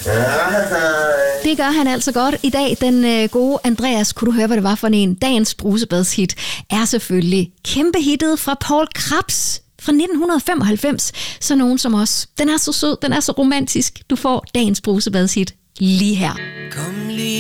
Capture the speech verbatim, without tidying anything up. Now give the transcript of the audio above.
Det gør han altså godt. I dag, den øh, gode Andreas, kunne du høre, hvad det var for en? Dagens brusebadshit er selvfølgelig kæmpe hittet fra Paul Krebs fra nitten femoghalvfems. Så nogen som os. Den er så sød, den er så romantisk. Du får dagens brusebadshit lige her. Kom lige